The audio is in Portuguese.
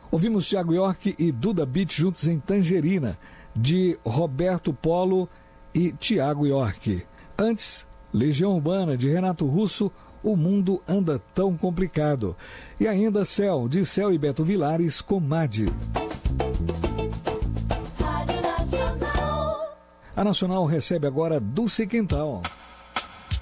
Ouvimos Thiago York e Duda Beat juntos em Tangerina, de Roberto Polo e Thiago York. Antes, Legião Urbana, de Renato Russo, O Mundo Anda Tão Complicado. E ainda Céu, de Céu e Beto Vilares, Comadre. A Nacional recebe agora Dulce Quintal.